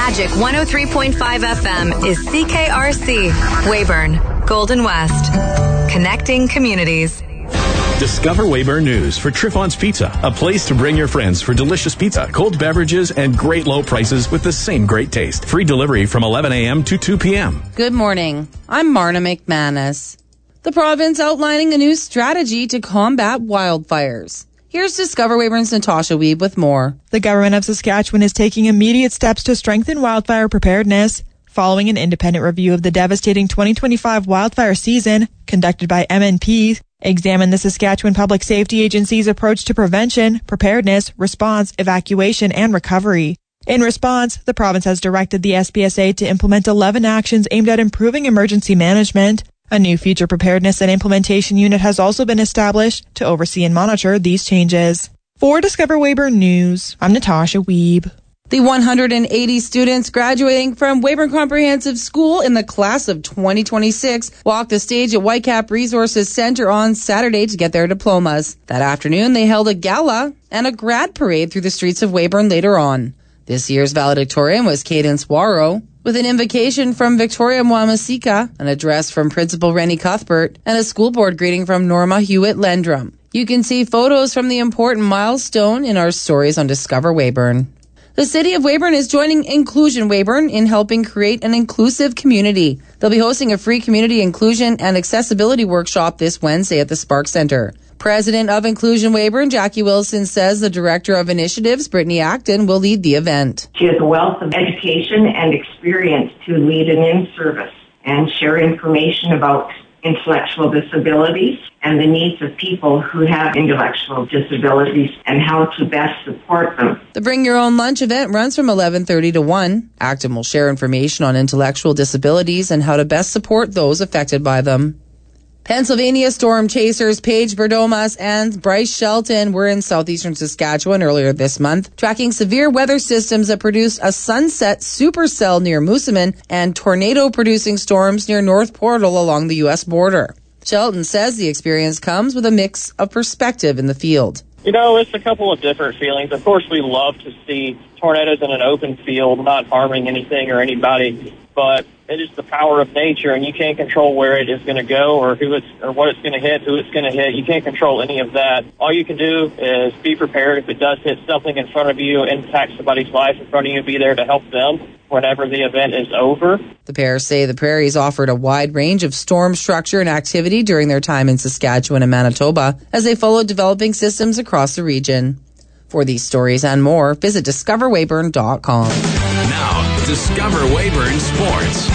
Magic 103.5 FM is CKRC, Weyburn, Golden West. Connecting communities. Discover Weyburn News for Triffon's Pizza, a place to bring your friends for delicious pizza, cold beverages, and great low prices with the same great taste. Free delivery from 11 a.m. to 2 p.m. Good morning. I'm Marna McManus. The province outlining a new strategy to combat wildfires. Here's Discover Weyburn's Natasha Weeb with more. The government of Saskatchewan is taking immediate steps to strengthen wildfire preparedness. Following an independent review of the devastating 2025 wildfire season conducted by MNP, examined the Saskatchewan Public Safety Agency's approach to prevention, preparedness, response, evacuation, and recovery. In response, the province has directed the SPSA to implement 11 actions aimed at improving emergency management. A new future preparedness and implementation unit has also been established to oversee and monitor these changes. For Discover Weyburn News, I'm Natasha Weeb. The 180 students graduating from Weyburn Comprehensive School in the class of 2026 walked the stage at Whitecap Resources Centre on Saturday to get their diplomas. That afternoon, they held a gala and a grad parade through the streets of Weyburn later on. This year's valedictorian was Cadence Waro, with an invocation from Victoria Mwamasika, an address from Principal Rennie Cuthbert, and a school board greeting from Norma Hewitt-Lendrum. You can see photos from the important milestone in our stories on Discover Weyburn. The City of Weyburn is joining Inclusion Weyburn in helping create an inclusive community. They'll be hosting a free community inclusion and accessibility workshop this Wednesday at the Spark Centre. President of Inclusion Weyburn, Jackie Wilson, says the Director of Initiatives, Brittany Acton, will lead the event. She has a wealth of education and experience to lead an in-service and share information about intellectual disabilities and the needs of people who have intellectual disabilities and how to best support them. The Bring Your Own Lunch event runs from 11:30 to 1. Acton will share information on intellectual disabilities and how to best support those affected by them. Pennsylvania storm chasers Paige Berdomas and Bryce Shelton were in southeastern Saskatchewan earlier this month, tracking severe weather systems that produced a sunset supercell near Moosomin and tornado-producing storms near North Portal along the U.S. border. Shelton says the experience comes with a mix of perspective in the field. You know, it's a couple of different feelings. Of course, we love to see tornadoes in an open field, not harming anything or anybody, but it is the power of nature, and you can't control where it is going to go or what it's going to hit, who it's going to hit. You can't control any of that. All you can do is be prepared. If it does hit something in front of you, impact somebody's life in front of you, be there to help them whenever the event is over. The pair say the Prairies offered a wide range of storm structure and activity during their time in Saskatchewan and Manitoba as they followed developing systems across the region. For these stories and more, visit discoverweyburn.com. Now, Discover Weyburn Sports.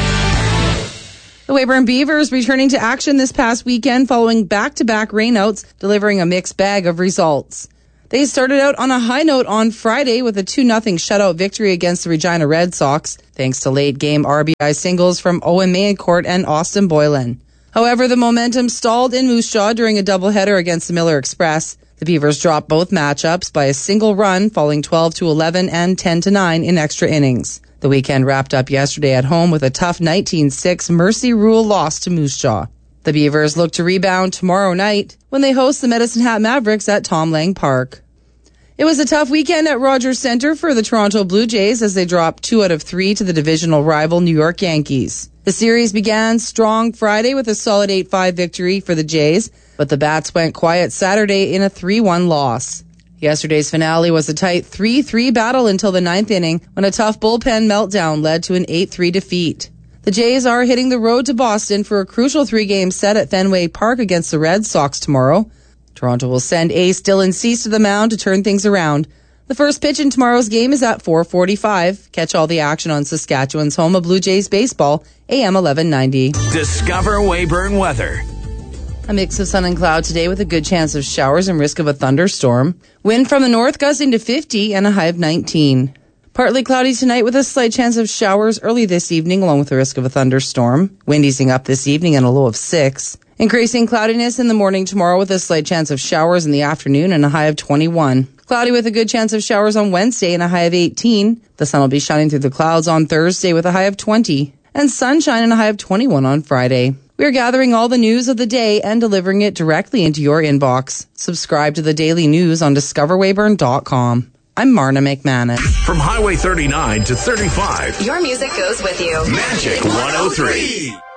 The Weyburn Beavers returning to action this past weekend following back-to-back rainouts, delivering a mixed bag of results. They started out on a high note on Friday with a 2-0 shutout victory against the Regina Red Sox, thanks to late-game RBI singles from Owen Mayencourt and Austin Boylan. However, the momentum stalled in Moose Jaw during a doubleheader against the Miller Express. The Beavers dropped both matchups by a single run, falling 12-11 and 10-9 in extra innings. The weekend wrapped up yesterday at home with a tough 19-6 Mercy Rule loss to Moose Jaw. The Beavers look to rebound tomorrow night when they host the Medicine Hat Mavericks at Tom Lang Park. It was a tough weekend at Rogers Centre for the Toronto Blue Jays as they dropped 2 out of 3 to the divisional rival New York Yankees. The series began strong Friday with a solid 8-5 victory for the Jays, but the Bats went quiet Saturday in a 3-1 loss. Yesterday's finale was a tight 3-3 battle until the 9th inning when a tough bullpen meltdown led to an 8-3 defeat. The Jays are hitting the road to Boston for a crucial 3-game set at Fenway Park against the Red Sox tomorrow. Toronto will send ace Dylan Cease to the mound to turn things around. The first pitch in tomorrow's game is at 4:45. Catch all the action on Saskatchewan's home of Blue Jays baseball, AM 1190. Discover Weyburn weather. A mix of sun and cloud today with a good chance of showers and risk of a thunderstorm. Wind from the north gusting to 50 and a high of 19. Partly cloudy tonight with a slight chance of showers early this evening along with the risk of a thunderstorm. Wind easing up this evening and a low of 6. Increasing cloudiness in the morning tomorrow with a slight chance of showers in the afternoon and a high of 21. Cloudy with a good chance of showers on Wednesday and a high of 18. The sun will be shining through the clouds on Thursday with a high of 20. And sunshine and a high of 21 on Friday. We are gathering all the news of the day and delivering it directly into your inbox. Subscribe to the daily news on discoverweyburn.com. I'm Marna McManus. From Highway 39 to 35, Your music goes with you. Magic 103.